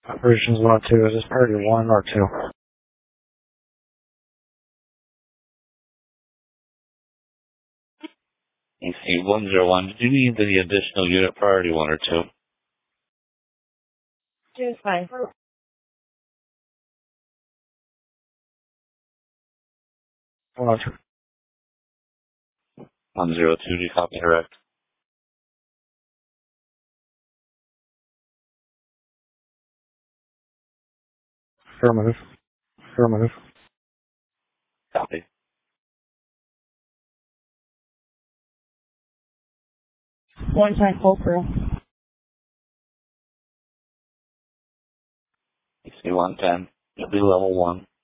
Operations 1 2, is this priority 1 or 2? AC 101, did you need the additional unit priority 1 or 2? 2 is fine. Roger. 102, do you copy direct? Affirmative. Affirmative. Copy. One time full crew. AC 110, you'll be level 1.